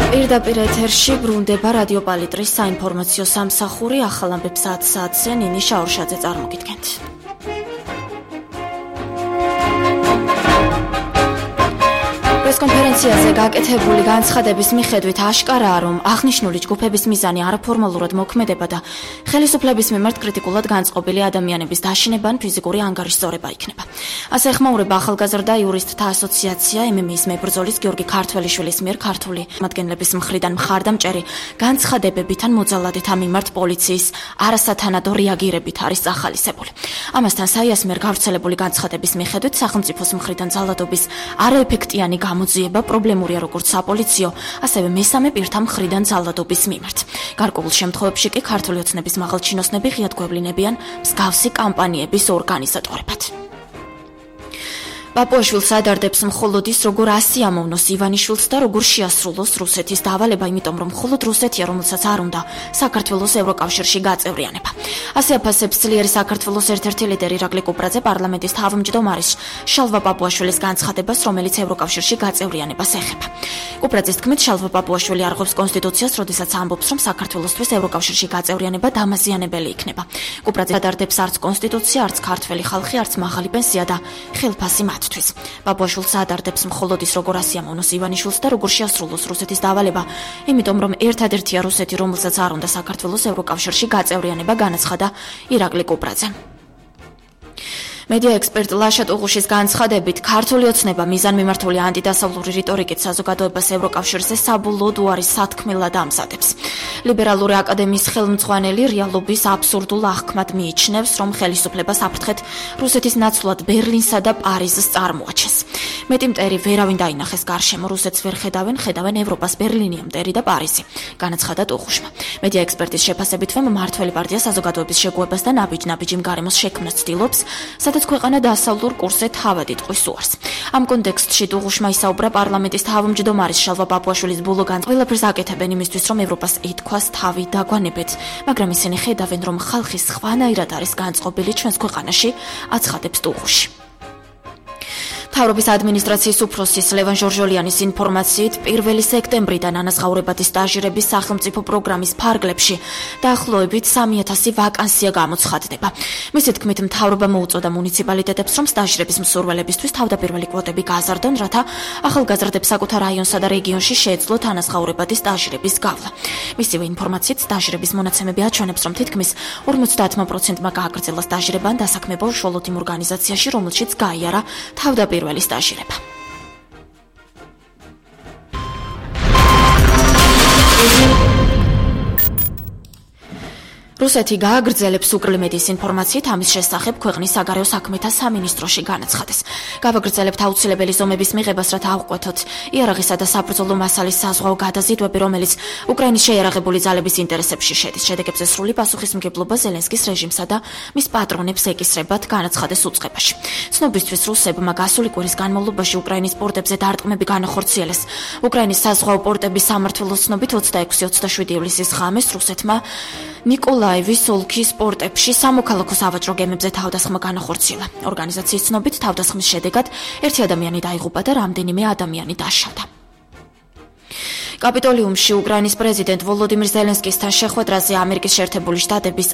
პირდაპირ ეთერში ბრუნდება რადიო პალიტრის საინფორმაციო სამსახური. ახალ ამბებს საათზე ნინი შაურშაძე წარმოგიდგენთ. პრესკონფერენციაზე გაკეთებული განცხადების მიხედვით აშკარაა, რომ აღნიშნული ჯგუფების მიზანი არაფორმალურად მოქმედება და ხელისუფლების მიმართ კრიტიკულად განწყობილი ადამიანების დაშინება ან ფიზიკური ანგარიშზორება იქნება. ასე ეხმაურება ახალგაზრდა იურისტთა ასოციაცია MMA-ის მებრძოლის გიორგი ქართველიშვილის მიერ ქართული მადგენლების მხრიდან მხარდამჭერი განცხადებებით ან მოძალადით ამ მიმართ პოლიციის არასათანადო რეაგირებით არის ახალისებული. ამასთან საიას მიერ გავრცელებული განცხადების მიხედვით სახელმწიფოს მხრიდან ძალადობის არაეფექტიანი გამოძიება პრობლემურია როგორც საპოლიციო, ასევე მესამე პირთა მხრიდან ძალადობის მიმართ. გარკვეულ შემთხვევებში კი ქართული ოცნების მაღალჩინოსნები ღიად გვევლინებიან მსგავსი კამპანიების ორგანიზატორებად. პაპუაშვილს ადარდებს მხოლოდ ის, როგორ ასიამოვნოს ივანიშვილს და როგორ შეასრულოს რუსეთის დავალება, იმიტომ რომ მხოლოდ რუსეთია, რომელსაც არ უნდა საქართველოს ევროკავშირში გაწევრიანება. ასე აფასებს ძლიერი საქართველოს ერთ-ერთი ლიდერი ირაკლი კუპრაძე პარლამენტის თავმჯდომარის შალვა პაპუაშვილის განცხადებას, რომელიც ევროკავშირში გაწევრიანებას ეხება. კუპრაძის თქმით, შალვა პაპუაშვილი არღვევს კონსტიტუციას, როდესაც ამბობს, რომ საქართველოსთვის ევროკავშირში გაწევრიანება დამაზიანებელი იქნება. კუპრაძე ადარდებს არც კონსტიტუცია, არც ქართველი ხალხი, არც მაღალი პენსია და ხელფასი მათ. პაპუაშვილს ადარდებს მხოლოდ ის, როგორ ასიამოვნოს ივანიშვილს და როგორ შეასრულოს რუსეთის დავალება, იმიტომ რომ ერთადერთია რუსეთი, რომელსაც არ უნდა საქართველოს ევროკავშირში გაწევრიანება, განაცხადა ირაკლი კუპრაძე. მედია ექსპერტ ლაშა ტუღუშის განცხადებით, ქართული ოცნება მიზანმიმართული ანტიდასავლური რიტორიკით საზოგადოებას ევროკავშირზე საბოლოოდ უარის სათქმელად ამზადებს. ლიბერალური აკადემიის ხელმძღვანელი რეალობის აბსურდულ აღქმად მიიჩნევს, რომ ხელისუფლება საფრთხეთ რუსეთის ნაცვლად ბერლინსა და პარიზს წარმოაჩენს. მეტი მტერი ვერავინ დაინახეს გარშემო, რუსეთს ვერ ხედავენ ევროპას, ბერლინია მტერი და პარიზი, განაცხადა ტუღუშმა. მედია ექსპერტის შეფასებით, მმართველი პარტია საზოგადოების შეგუებას და ნაბიჯ-ნაბიჯი გარემოს შექმნას ცდილობს, სადაც ქვეყანა დასავლურ კურსზე თავად იტყვის უარს. ამ კონტექსტში ტუღუშმა ისაუბრა პარლამენტის თავმჯდომარის შალვა პაპუაშვილის ბოლო განცხადებით. ყველაფერს აკეთებენ იმისთვის, რომ ევროპას ითქვას თავი დაგვანებეთ, მაგრამ ისინი ხედავენ, რომ ხალხი სხვანაირად არის განწყობილი ჩვენს ქვეყანაში, აცხადებს ტუღუში. მთავრობის ადმინისტრაციის უფროსის ლევან ჟორჟოლიანის ინფორმაციით 1 სექტემბრიდან ანაზღაურებადი სტაჟირების სახელმწიფო პროგრამის ფარგლებში დაახლოებით 3000 ვაკანსია გამოცხადდება. მისი თქმით, მთავრობა მოუწოდა მუნიციპალიტეტებს, რომ სტაჟირების მსურველებისთვის თავდაპირველი კვოტები გააზარდონ, რათა ახალგაზრდებს საკუთარ რაიონსა და რეგიონში შეეძლოთ ანაზღაურებადი სტაჟირების გავლა. მისივე ინფორმაციით, სტაჟირების მონაცემები აჩვენებს, რომ თითქმის 50%-მა გააგრძელა სტაჟირება ან დასაქმება უშუალოდ იმ ორგანიზაციაში, რომელშიც გაიარა თავდაპირველი სტაჟირება. რუსეთი გააგრძელებს უკრემედის ინფორმაციით ამის შესახებ ქვეყნის საგარეო საქმეთა სამინისტროში განაცხადეს. გავაგრძელებთ აუცილებელი ზომების მიღებას, რათა ავყვეთოთ იარაღისა და საბრძოლო მასალის საზღვაო გადაზიდვები, რომელიც უკრაინის შეიარაღებული ძალების ინტერესებში შედის. შედეგებზე სრული პასუხისმგებლობა ზელენსკის რეჟიმსა და მის პატრონებს ეკისრებათ, განაცხადეს უწყებაში. ცნობისთვის, რუსებმა გასული კვირის განმავლობაში უკრაინის პორტებზე დარტყმები განახორციელეს. უკრაინის საზღვაო პორტების სამმართველოს ცნობით 26-27 ივლისის ღამეს რუსეთმა ნიკოლაევის ოლქის პორტებში სამოქალაქო სავაჭრო გემებზე თავდასხმა განახორციელა. ორგანიზაციის ცნობით, თავდასხმის შედეგად 1 ადამიანი დაიღუპა და რამდენიმე ადამიანი დაშავდა. კაპიტოლიუმში უკრაინის პრეზიდენტ ვოლოდიმირ ზელენსკისთან შეხვედრაზე ამერიკის შეერთებული შტატების